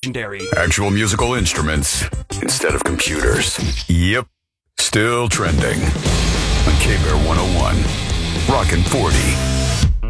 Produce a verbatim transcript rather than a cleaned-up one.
Legendary. Actual musical instruments instead of computers. Yep. Still trending on K-Bear one oh one. Rockin' forty.